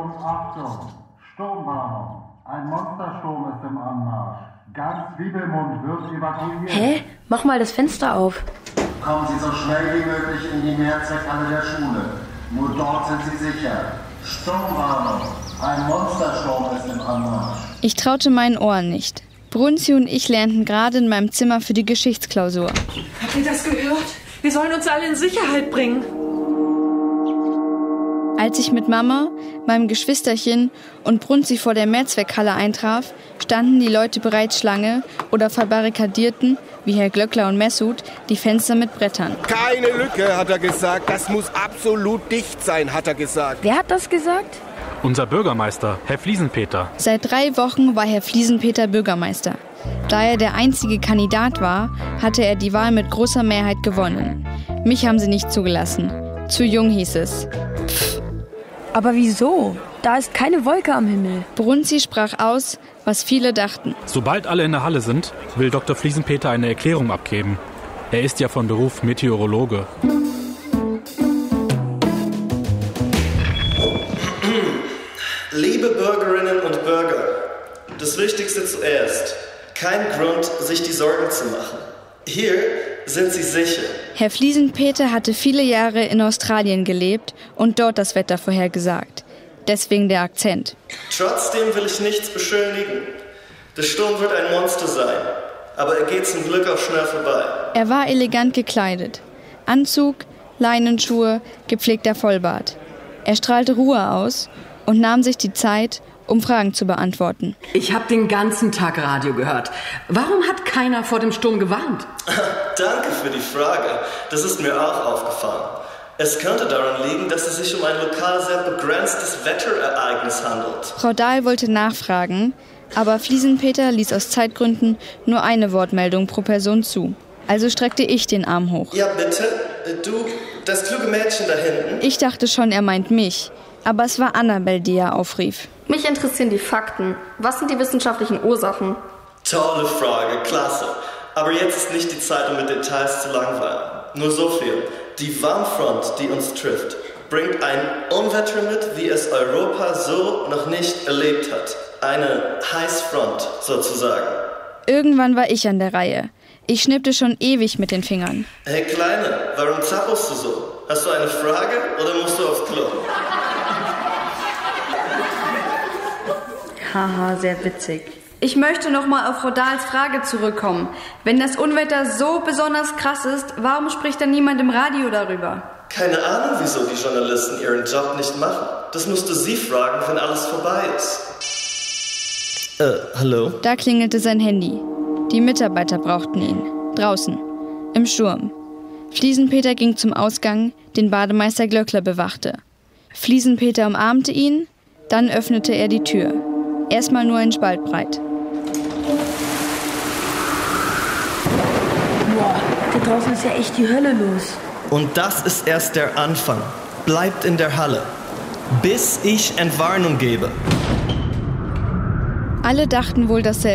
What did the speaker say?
Achtung, Sturmwarnung. Ein Monstersturm ist im Anmarsch. Ganz Zwiebelmund wird evakuiert. Hä? Mach mal das Fenster auf. Kommen Sie so schnell wie möglich in die Mehrzweckhalle der Schule. Nur dort sind Sie sicher. Sturmwarnung. Ein Monstersturm ist im Anmarsch. Ich traute meinen Ohren nicht. Brunzi und ich lernten gerade in meinem Zimmer für die Geschichtsklausur. Habt ihr das gehört? Wir sollen uns alle in Sicherheit bringen. Als ich mit Mama, meinem Geschwisterchen und Brunzi vor der Mehrzweckhalle eintraf, standen die Leute bereits Schlange oder verbarrikadierten, wie Herr Glöckler und Mesut, die Fenster mit Brettern. Keine Lücke, hat er gesagt. Das muss absolut dicht sein, hat er gesagt. Wer hat das gesagt? Unser Bürgermeister, Herr Fliesenpeter. Seit 3 Wochen war Herr Fliesenpeter Bürgermeister. Da er der einzige Kandidat war, hatte er die Wahl mit großer Mehrheit gewonnen. Mich haben sie nicht zugelassen. Zu jung hieß es. Aber wieso? Da ist keine Wolke am Himmel. Brunzi sprach aus, was viele dachten. Sobald alle in der Halle sind, will Dr. Fliesenpeter eine Erklärung abgeben. Er ist ja von Beruf Meteorologe. Liebe Bürgerinnen und Bürger, das Wichtigste zuerst. Kein Grund, sich die Sorgen zu machen. Hier sind Sie sicher. Herr Fliesenpeter hatte viele Jahre in Australien gelebt und dort das Wetter vorhergesagt. Deswegen der Akzent. Trotzdem will ich nichts beschönigen. Der Sturm wird ein Monster sein, aber er geht zum Glück auch schnell vorbei. Er war elegant gekleidet. Anzug, Leinenschuhe, gepflegter Vollbart. Er strahlte Ruhe aus und nahm sich die Zeit, um Fragen zu beantworten. Ich habe den ganzen Tag Radio gehört. Warum hat keiner vor dem Sturm gewarnt? Danke für die Frage. Das ist mir auch aufgefallen. Es könnte daran liegen, dass es sich um ein lokal sehr begrenztes Wetterereignis handelt. Frau Dahl wollte nachfragen, aber Fliesenpeter ließ aus Zeitgründen nur eine Wortmeldung pro Person zu. Also streckte ich den Arm hoch. Ja, bitte? Du, das kluge Mädchen da hinten? Ich dachte schon, er meint mich. Aber es war Annabelle, die er aufrief. Mich interessieren die Fakten. Was sind die wissenschaftlichen Ursachen? Tolle Frage, klasse. Aber jetzt ist nicht die Zeit, um mit Details zu langweilen. Nur so viel. Die Warmfront, die uns trifft, bringt ein Unwetter mit, wie es Europa so noch nicht erlebt hat. Eine Heißfront, sozusagen. Irgendwann war ich an der Reihe. Ich schnippte schon ewig mit den Fingern. Hey Kleine, warum zappelst du so? Hast du eine Frage oder musst du aufs Klo? Haha, sehr witzig. Ich möchte nochmal auf Frau Dahls Frage zurückkommen. Wenn das Unwetter so besonders krass ist, warum spricht dann niemand im Radio darüber? Keine Ahnung, wieso die Journalisten ihren Job nicht machen. Das musst du sie fragen, wenn alles vorbei ist. Hallo? Da klingelte sein Handy. Die Mitarbeiter brauchten ihn. Draußen. Im Sturm. Fliesenpeter ging zum Ausgang, den Bademeister Glöckler bewachte. Fliesenpeter umarmte ihn, dann öffnete er die Tür. Erstmal nur ein Spalt breit. Boah, da draußen ist ja echt die Hölle los. Und das ist erst der Anfang. Bleibt in der Halle, bis ich Entwarnung gebe. Alle dachten wohl dasselbe.